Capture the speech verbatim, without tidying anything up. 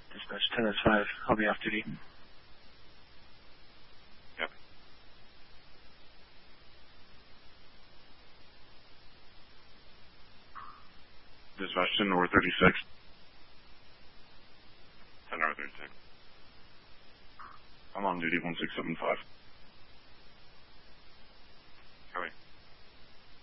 Dispatch ten S five, I'll be off duty. Yep. Dispatch ten North thirty-six. ten North thirty-six. I'm on duty one six seven five.